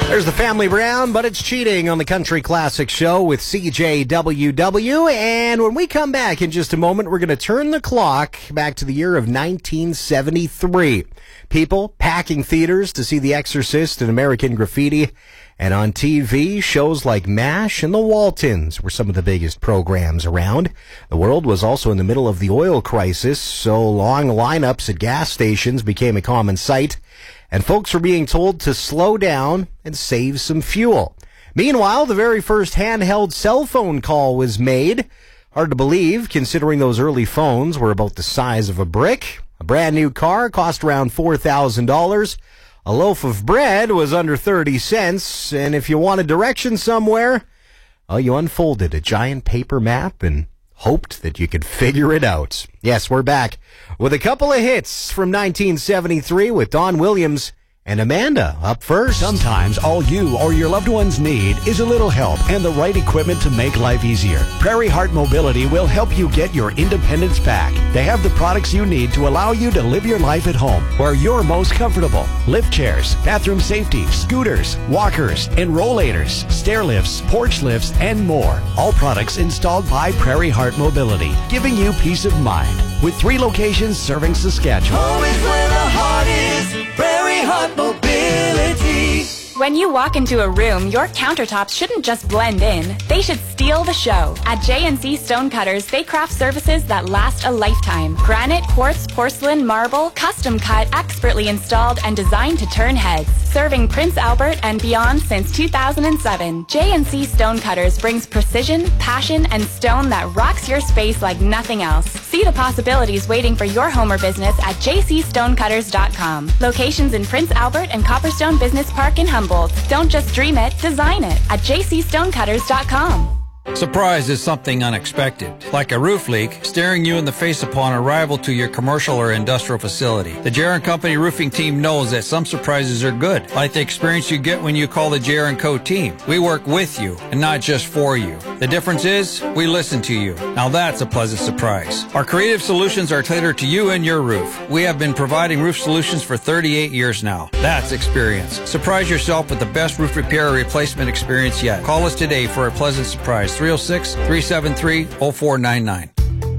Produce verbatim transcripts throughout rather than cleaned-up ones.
There's the Family Brown, but it's cheating on the Country Classic Show with C J W W. And when we come back in just a moment, we're going to turn the clock back to the year of nineteen seventy-three. People packing theaters to see The Exorcist and American Graffiti. And on T V, shows like MASH and The Waltons were some of the biggest programs around. The world was also in the middle of the oil crisis, so long lineups at gas stations became a common sight. And folks were being told to slow down and save some fuel. Meanwhile, the very first handheld cell phone call was made. Hard to believe, considering those early phones were about the size of a brick. A brand new car cost around four thousand dollars. A loaf of bread was under thirty cents. And if you wanted directions somewhere, well, you unfolded a giant paper map and hoped that you could figure it out. Yes, we're back with a couple of hits from nineteen seventy-three with Don Williams and Amanda up first. Sometimes all you or your loved ones need is a little help and the right equipment to make life easier. Prairie Heart Mobility will help you get your independence back. They have the products you need to allow you to live your life at home where you're most comfortable. Lift chairs, bathroom safety, scooters, walkers, enrollators, stair lifts, porch lifts, and more. All products installed by Prairie Heart Mobility, giving you peace of mind. With three locations serving Saskatchewan. Always where the heart is, Prairie Heart Mobility. When you walk into a room, your countertops shouldn't just blend in. They should steal the show. At J and C Stone Cutters, they craft services that last a lifetime. Granite, quartz, porcelain, marble, custom cut, expertly installed, and designed to turn heads. Serving Prince Albert and beyond since two thousand seven, J and C Stone Cutters brings precision, passion, and stone that rocks your space like nothing else. See the possibilities waiting for your home or business at j c stone cutters dot com. Locations in Prince Albert and Copperstone Business Park in Humboldt. Don't just dream it, design it at j c stone cutters dot com. Surprise is something unexpected, like a roof leak staring you in the face upon arrival to your commercial or industrial facility. The J R and Company roofing team knows that some surprises are good, like the experience you get when you call the J R and Co team. We work with you and not just for you. The difference is we listen to you. Now that's a pleasant surprise. Our creative solutions are tailored to you and your roof. We have been providing roof solutions for thirty-eight years now. That's experience. Surprise yourself with the best roof repair or replacement experience yet. Call us today for a pleasant surprise. three oh six, three seven three, oh four nine nine.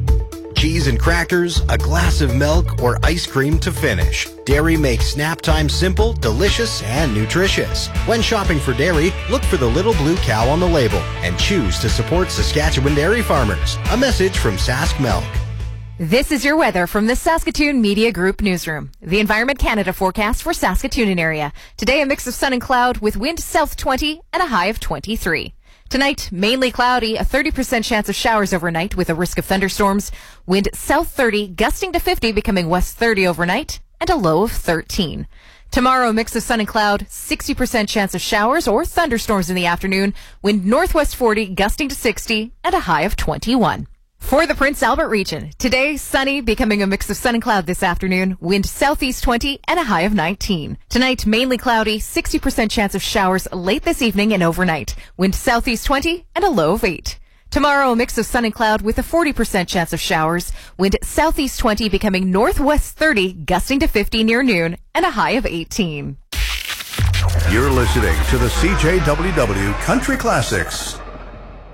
Cheese and crackers, a glass of milk, or ice cream to finish. Dairy makes snap time simple, delicious, and nutritious. When shopping for dairy, look for the little blue cow on the label and choose to support Saskatchewan dairy farmers. A message from Sask Milk. This is your weather from the Saskatoon Media Group newsroom. The Environment Canada forecast for Saskatoon and area. Today, a mix of sun and cloud with wind south twenty and a high of twenty-three. Tonight, mainly cloudy, a thirty percent chance of showers overnight with a risk of thunderstorms. Wind south thirty, gusting to fifty, becoming west thirty overnight, and a low of thirteen. Tomorrow, a mix of sun and cloud, sixty percent chance of showers or thunderstorms in the afternoon. Wind northwest forty, gusting to sixty, and a high of twenty-one. For the Prince Albert region, today, sunny, becoming a mix of sun and cloud this afternoon, wind southeast twenty and a high of nineteen. Tonight, mainly cloudy, sixty percent chance of showers late this evening and overnight, wind southeast twenty and a low of eight. Tomorrow, a mix of sun and cloud with a forty percent chance of showers, wind southeast twenty becoming northwest thirty, gusting to fifty near noon, and a high of eighteen. You're listening to the C J W W Country Classics.